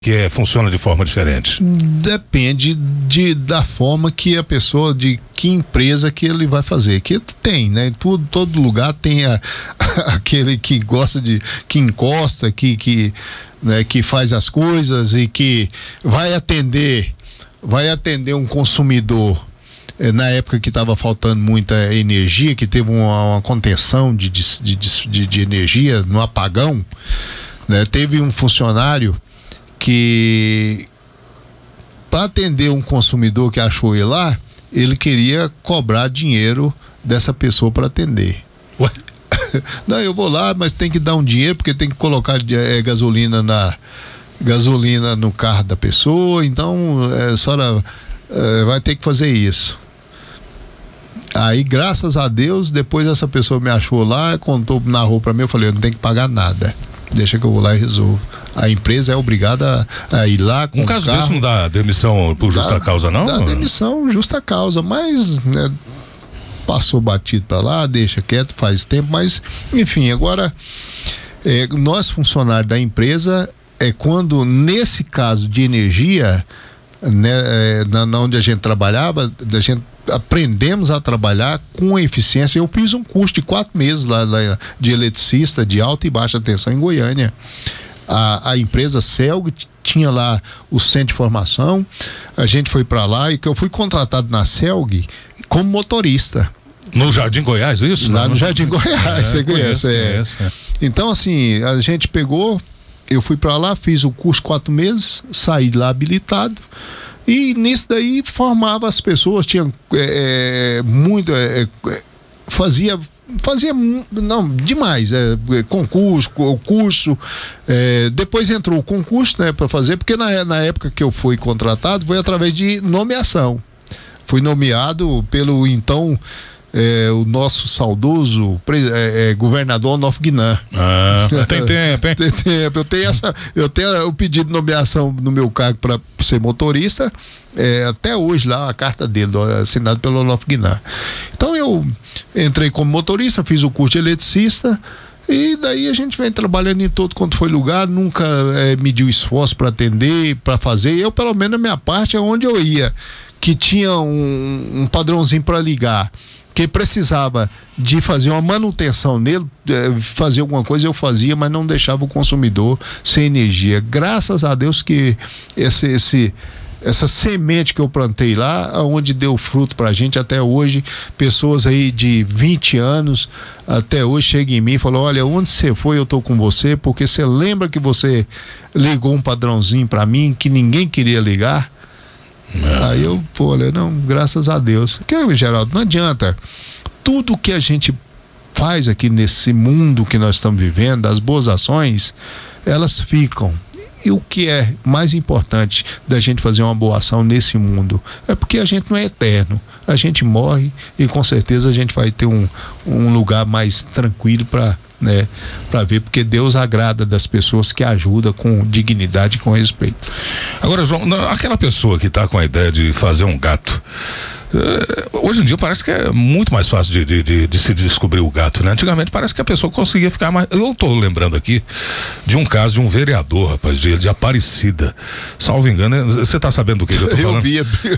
que funciona de forma diferente? Depende da forma que a pessoa, de que empresa que ele vai fazer. Que tem, né? Em todo lugar tem aquele que gosta que encosta, né, que faz as coisas e que vai atender um consumidor. Na época que estava faltando muita energia, que teve uma contenção de energia no apagão, né? Teve um funcionário que, para atender um consumidor que achou ele lá, ele queria cobrar dinheiro dessa pessoa para atender. Ué? Não, eu vou lá, mas tem que dar um dinheiro porque tem que colocar gasolina no carro da pessoa, então a senhora vai ter que fazer isso. Aí, graças a Deus, depois essa pessoa me achou lá, contou, narrou para mim, eu falei, eu não tenho que pagar nada, deixa que eu vou lá e resolvo. A empresa é obrigada a ir lá com um caso desse não dá demissão por justa causa, não? Dá demissão justa causa, mas, né, passou batido para lá, deixa quieto, faz tempo, mas enfim, agora nós funcionários da empresa, quando nesse caso de energia, né, onde a gente trabalhava, a gente aprendemos a trabalhar com eficiência. Eu fiz um curso de 4 meses lá de eletricista de alta e baixa tensão em Goiânia. A empresa Celg tinha lá o centro de formação, a gente foi para lá e que eu fui contratado na Celg como motorista. No Jardim Goiás, isso? Lá no Jardim Goiás, você conhece. Conheço. Então, assim, a gente pegou, eu fui para lá, fiz o curso 4 meses, saí de lá habilitado. E nisso daí formava as pessoas, tinha fazia não, demais, curso, depois entrou o concurso, né, para fazer, porque na época que eu fui contratado foi através de nomeação. Fui nomeado pelo então o nosso saudoso governador Onofre Guinan. Tem tempo, hein? Tem tempo. Eu tenho o pedido de nomeação no meu cargo para ser motorista, até hoje lá, a carta dele, assinada pelo Onofre Guinan. Então eu entrei como motorista, fiz o curso de eletricista, e daí a gente vem trabalhando em todo quanto foi lugar, nunca mediu esforço para atender, para fazer. Eu, pelo menos, a minha parte é onde eu ia, que tinha um padrãozinho para ligar, que precisava de fazer uma manutenção nele, fazer alguma coisa, eu fazia, mas não deixava o consumidor sem energia. Graças a Deus que essa semente que eu plantei lá, onde deu fruto pra gente até hoje, pessoas aí de 20 anos, até hoje chegam em mim e falam, olha, onde você foi, eu tô com você, porque você lembra que você ligou um padrãozinho pra mim, que ninguém queria ligar? Aí eu, olha, não, graças a Deus. Porque, Geraldo, não adianta. Tudo que a gente faz aqui nesse mundo que nós estamos vivendo, as boas ações, elas ficam. E o que é mais importante da gente fazer uma boa ação nesse mundo é porque a gente não é eterno. A gente morre e com certeza a gente vai ter um lugar mais tranquilo para ver, porque Deus agrada das pessoas que ajudam com dignidade e com respeito. Agora, João, aquela pessoa que está com a ideia de fazer um gato, hoje em dia parece que é muito mais fácil de se descobrir o gato, né? Antigamente parece que a pessoa conseguia ficar mais. Eu tô lembrando aqui de um caso de um vereador, rapaz, de Aparecida. Salvo engano, você tá sabendo do que eu tô falando? Eu vi.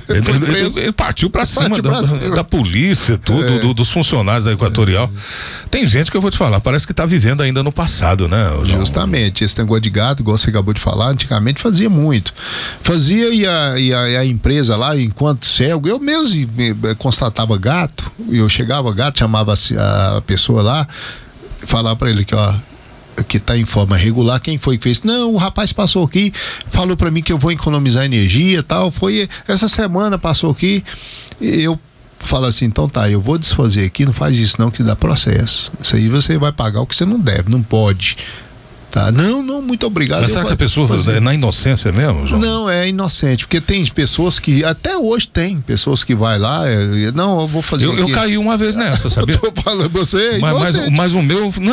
Ele partiu pra cima da polícia, tudo, dos funcionários da Equatorial. Tem gente que eu vou te falar, parece que tá vivendo ainda no passado, né, João? Justamente, esse negócio de gato, igual você acabou de falar, antigamente fazia muito. Fazia e a empresa lá, enquanto cego, eu mesmo constatava gato, eu chegava gato, chamava a pessoa lá, falava para ele que, ó, que tá em forma regular, quem foi que fez? Não, o rapaz passou aqui, falou para mim que eu vou economizar energia e tal, foi essa semana, passou aqui, eu falo assim, então tá, eu vou desfazer aqui, não faz isso não, que dá processo, isso aí você vai pagar o que você não deve, não pode. Tá? Não, muito obrigado. Mas será que a pessoa é na inocência mesmo, João? Não, é inocente, porque tem pessoas que, até hoje tem pessoas que vai lá, não, eu vou fazer eu caí uma vez nessa, sabia? Eu tô falando, você é mas o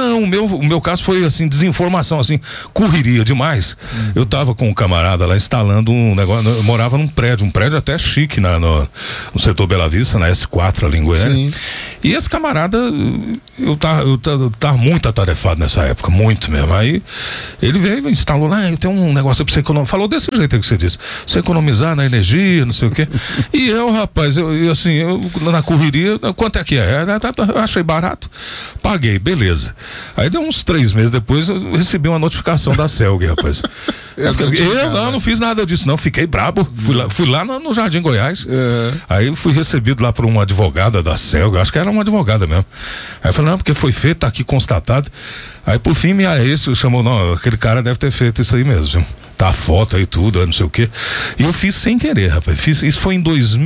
meu caso foi assim, desinformação, assim, correria demais. Eu tava com um camarada lá instalando um negócio, eu morava num prédio, até chique no setor Bela Vista, na S4 ali em Goiânia. Sim. E esse camarada, eu tava muito atarefado nessa época, muito mesmo. Aí Ele veio e instalou lá, eu tenho um negócio pra você economizar. Falou desse jeito aí que você disse. Você economizar na energia, não sei o quê. E eu, rapaz, eu na correria, quanto é que é? Eu achei barato, paguei, beleza. Aí deu uns 3 meses depois, eu recebi uma notificação da CELG, rapaz. Eu não fiz nada disso, não. Fiquei brabo. Fui lá no Jardim Goiás. Aí fui recebido lá por uma advogada da CELG. Acho que era uma advogada mesmo. Aí eu falei, não, porque foi feito, tá aqui constatado. Aí por fim minha ex chamou, não, aquele cara deve ter feito isso aí mesmo. Tá a foto aí tudo, não sei o quê. E eu fiz sem querer, rapaz. Isso foi em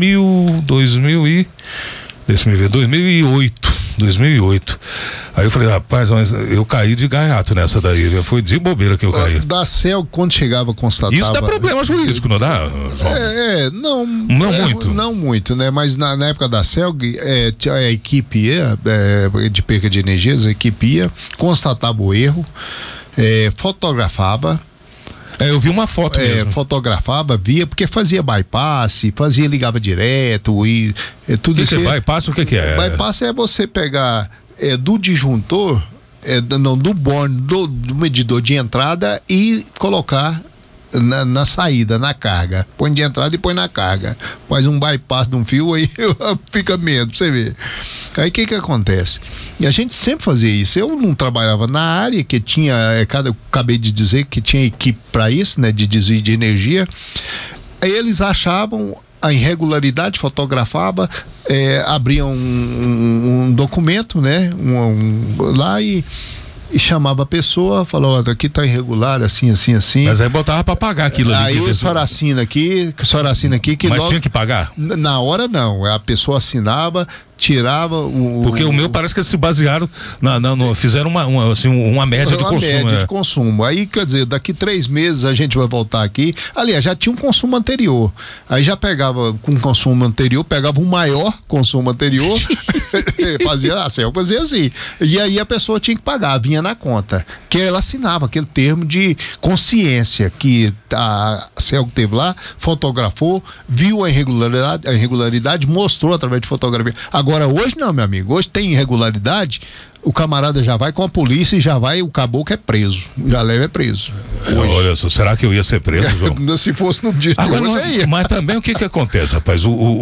2008. Aí eu falei, rapaz, mas eu caí de gaiato nessa daí, foi de bobeira que eu caí. Da CELG, quando chegava, constatava... Isso dá problema jurídico, não dá, João? Não muito. Não muito, né? Mas na época da CELG, a equipe ia, de perca de energias, a equipe ia, constatava o erro, fotografava. Eu vi uma foto mesmo. Fotografava, via, porque fazia bypass, ligava direto e tudo isso. O que é bypass? O que é? Bypass é você pegar do disjuntor, do borne, do medidor de entrada e colocar na saída, na carga. Põe de entrada e põe na carga. Faz um bypass de um fio, aí fica menos, pra você ver. Aí o que acontece? E a gente sempre fazia isso. Eu não trabalhava na área que tinha, acabei de dizer que tinha equipe para isso, né, de desvio de energia. Aí eles achavam a irregularidade, fotografava, abriam um documento, né, lá e chamava a pessoa, falou, aqui tá irregular, assim. Mas aí botava pra pagar aquilo ali. Aí o senhor assina aqui, que mas logo... tinha que pagar? Na hora não, a pessoa assinava, tirava porque o meu parece que eles se basearam fizeram uma média de consumo. Média de consumo. Aí, quer dizer, daqui 3 meses a gente vai voltar aqui. Aliás, já tinha um consumo anterior. Aí já pegava com o consumo anterior, pegava um maior consumo anterior, fazia assim. E aí a pessoa tinha que pagar, vinha na conta. Que ela assinava aquele termo de consciência que a CELG teve lá, fotografou, viu a irregularidade, mostrou através de fotografia. Agora, hoje não, meu amigo. Hoje tem irregularidade, o camarada já vai com a polícia e o caboclo é preso. Já leva preso. Olha só, será que eu ia ser preso, João? Se fosse no dia de hoje, você ia. Mas também o que acontece, rapaz?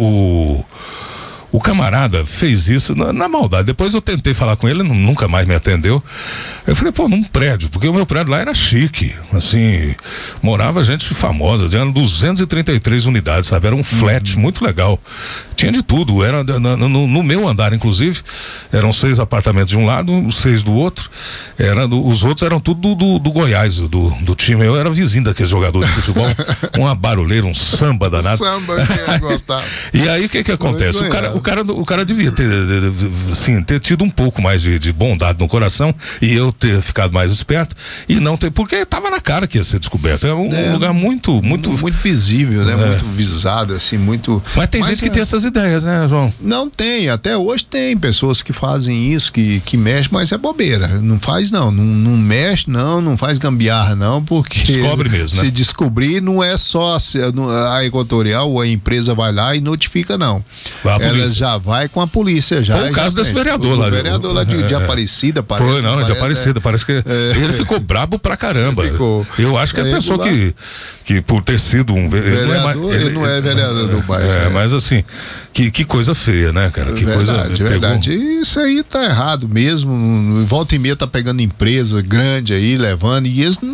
O camarada fez isso na maldade. Depois eu tentei falar com ele, nunca mais me atendeu. Eu falei, num prédio, porque o meu prédio lá era chique, assim, morava gente famosa, eram 233 unidades, sabe? Era um flat muito legal. Tinha de tudo, era no meu andar, inclusive, eram 6 apartamentos de um lado, 6 do outro, os outros eram tudo do Goiás, do time. Eu era vizinho daqueles jogadores de futebol, uma barulheira, um samba danado. Samba, que eu gostava. E aí o que acontece? O cara devia ter tido um pouco mais de bondade no coração e eu ter ficado mais esperto e não ter, porque estava na cara que ia ser descoberto. É um lugar muito visível, né? Muito visado, assim, muito. Mas tem gente que tem essas ideias, né, João? Não tem, até hoje tem pessoas que fazem isso, que mexem, mas é bobeira. Não faz não mexe, não faz gambiarra não, porque descobre mesmo, né? Se descobrir, não é só a Equatorial ou a empresa vai lá e notifica, não. Ela já vai com a polícia já. Foi o caso desse vereador lá. O vereador lá de Aparecida, parece. Foi, não, de Aparecida, parece que ele ficou brabo pra caramba. Eu acho que é a pessoa que por ter sido um vereador, ele não é vereador do bairro. Mas assim, que coisa feia, né, cara? Que verdade. Isso aí tá errado mesmo. Volta e meia tá pegando empresa grande aí, levando, e eles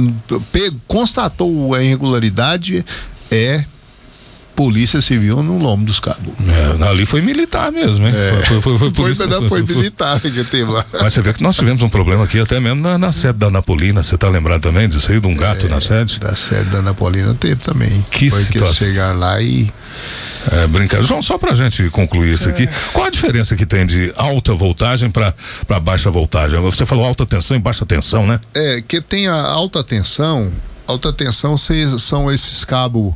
constatou a irregularidade, Polícia Civil no lombo dos cabos. Ali foi militar mesmo, hein? Foi militar que teve lá. Mas você vê que nós tivemos um problema aqui até mesmo na sede da Anapolina. Você tá lembrado também disso aí, de um gato na sede? Da sede da Anapolina teve também. Foi situação. Que chegar lá e... brincadeira. João, só pra gente concluir isso aqui, qual a diferença que tem de alta voltagem pra baixa voltagem? Você falou alta tensão e baixa tensão, né? Que tem a alta tensão são esses cabos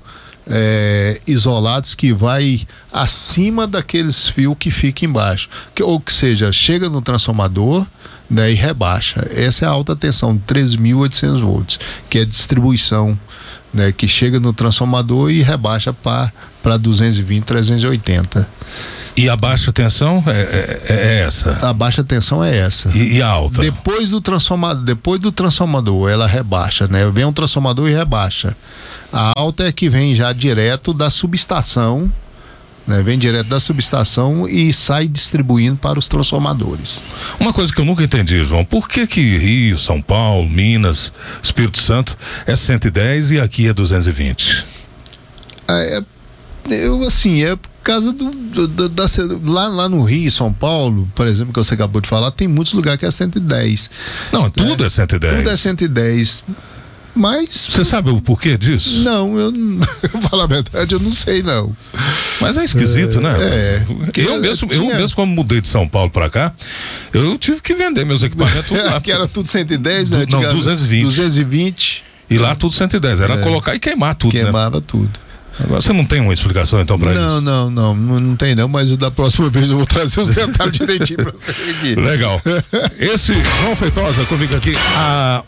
isolados que vai acima daqueles fios que fica embaixo, ou seja, chega no transformador, né, e rebaixa. Essa é a alta tensão, 3.800 volts, que é distribuição, né, que chega no transformador e rebaixa para 220, 380. E a baixa tensão é essa? A baixa tensão é essa. E a alta? Depois do transformador, ela rebaixa, né? Vem um transformador e rebaixa. A alta é que vem já direto da subestação, né? Vem direto da subestação e sai distribuindo para os transformadores. Uma coisa que eu nunca entendi, João, por que Rio, São Paulo, Minas, Espírito Santo é 110 e aqui é 220? É por causa lá no Rio, São Paulo, por exemplo, que você acabou de falar, tem muitos lugares que é 110. Não, tudo é 110. Tudo é 110. Mas. Você sabe o porquê disso? Não, eu falo a verdade, eu não sei, não. Mas é esquisito, né? Eu mesmo, quando mudei de São Paulo pra cá, eu tive que vender meus equipamentos lá. Que era tudo 110, né? Não, 220. 220. E lá tudo 110. Era colocar e queimar tudo, Queimava tudo. Agora você não tem uma explicação então pra isso? Não tem não, mas da próxima vez eu vou trazer os detalhes direitinho pra você aqui. Legal. Esse João Feitosa comigo aqui a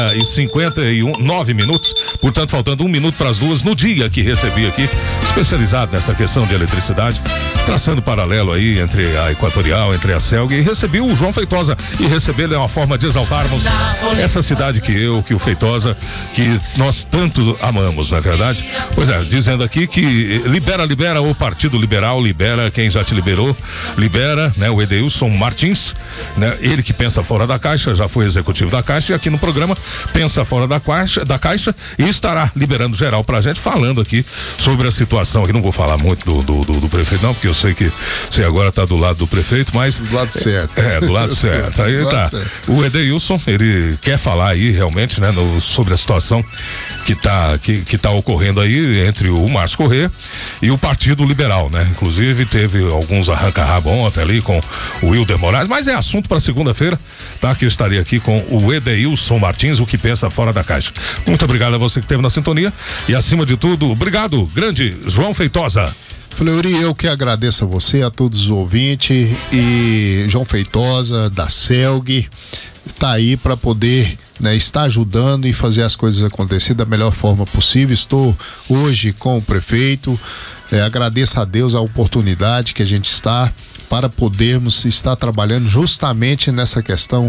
1h59 minutos, portanto faltando 1 minuto para as 2 no dia que recebi aqui, especializado nessa questão de eletricidade, traçando paralelo aí entre a Equatorial, entre a CELG, e recebi o João Feitosa, e recebê-lo é uma forma de exaltarmos essa cidade que o Feitosa, que nós tanto amamos, não é verdade? Pois é, dizendo aqui que libera o Partido Liberal, libera quem já te liberou, libera, né, o Edeilson Martins, né, ele que pensa fora da caixa, já foi executivo da Caixa e aqui no programa pensa fora da caixa e estará liberando geral pra gente, falando aqui sobre a situação, aqui não vou falar muito do prefeito não, porque eu sei que você agora tá do lado do prefeito, mas do lado certo. Do lado certo. Aí tá. O Edeilson, ele quer falar aí realmente, né, sobre a situação que tá ocorrendo aí entre o Márcio Corrêa e o Partido Liberal, né? Inclusive teve alguns arranca-rabo ontem ali com o Wilder Moraes, mas é assunto para segunda-feira, tá? Que eu estaria aqui com o Edeilson Martins, o que pensa fora da caixa. Muito obrigado a você que esteve na sintonia e acima de tudo, obrigado, grande João Feitosa. Fleury, eu que agradeço a você, a todos os ouvintes, e João Feitosa da CELG está aí para poder, né, estar ajudando e fazer as coisas acontecer da melhor forma possível. Estou hoje com o prefeito, agradeço a Deus a oportunidade que a gente está para podermos estar trabalhando justamente nessa questão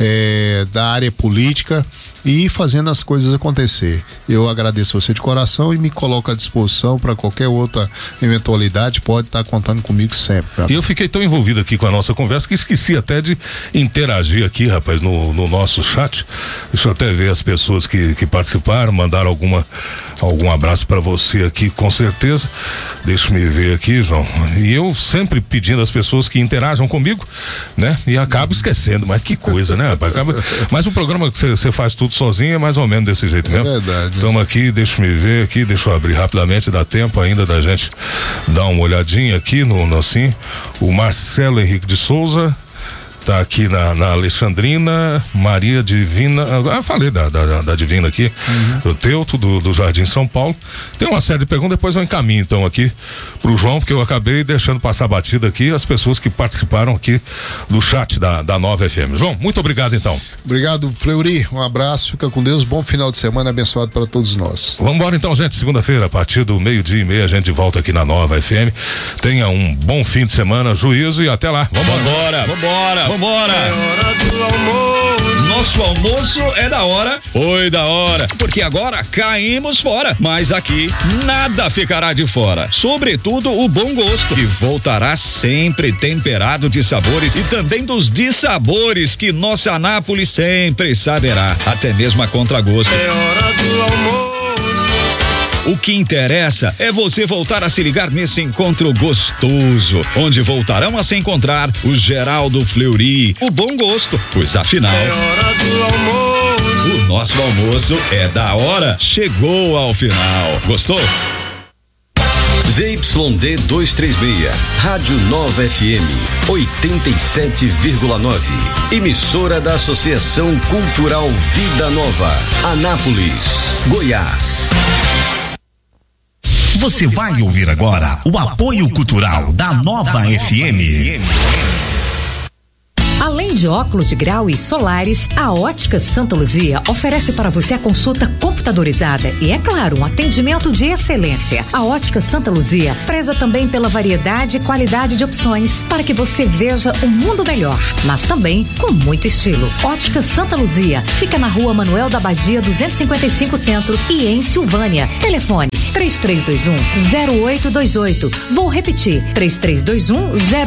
da área política e fazendo as coisas acontecer. Eu agradeço você de coração e me coloco à disposição para qualquer outra eventualidade, pode estar contando comigo sempre. E eu fiquei tão envolvido aqui com a nossa conversa que esqueci até de interagir aqui, rapaz, no nosso chat. Deixa eu até ver as pessoas que participaram, mandaram algum abraço para você aqui, com certeza. Deixa eu ver aqui, João. E eu sempre pedindo às pessoas que interajam comigo, né? E acabo esquecendo, mas que coisa, né, rapaz? Mas o programa que você faz tudo sozinho é mais ou menos desse jeito mesmo. É verdade. Estamos aqui, deixa eu ver aqui, deixa eu abrir rapidamente, dá tempo ainda da gente dar uma olhadinha aqui assim. O Marcelo Henrique de Souza tá aqui na Alexandrina, Maria Divina, falei da Divina aqui, o Teuto do Jardim São Paulo. Tem uma série de perguntas, depois eu encaminho então aqui pro João, porque eu acabei deixando passar batida aqui as pessoas que participaram aqui do chat da Nova FM. João, muito obrigado então. Obrigado, Fleury, um abraço, fica com Deus, bom final de semana abençoado para todos nós. Vamos embora então, gente, segunda-feira, a partir do 12:30 a gente volta aqui na Nova FM. Tenha um bom fim de semana, juízo e até lá. Vambora. É hora do almoço. Nosso almoço é da hora. Foi da hora. Porque agora caímos fora. Mas aqui nada ficará de fora. Sobretudo o bom gosto, que voltará sempre temperado de sabores e também dos dissabores que nossa Anápolis sempre saberá. Até mesmo a contragosto. É hora do almoço. O que interessa é você voltar a se ligar nesse encontro gostoso, onde voltarão a se encontrar o Geraldo Fleury, o bom gosto, pois afinal é hora do almoço. O nosso almoço é da hora, chegou ao final. Gostou? ZYD 236, Rádio Nova FM 87,9. Emissora da Associação Cultural Vida Nova, Anápolis, Goiás. Você vai ouvir agora o apoio cultural da Nova FM. Além de óculos de grau e solares, a Ótica Santa Luzia oferece para você a consulta computadorizada e, é claro, um atendimento de excelência. A Ótica Santa Luzia preza também pela variedade e qualidade de opções para que você veja um mundo melhor, mas também com muito estilo. Ótica Santa Luzia fica na Rua Manuel da Badia 255 Centro e em Silvânia. Telefone 3321-0828. Vou repetir, 3321-0828.